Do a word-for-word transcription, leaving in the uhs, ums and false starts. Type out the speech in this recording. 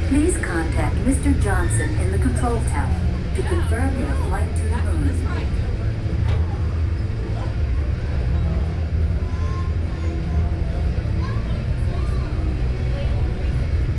Please contact Mister Johnson in the control tower to confirm your flight to the moon.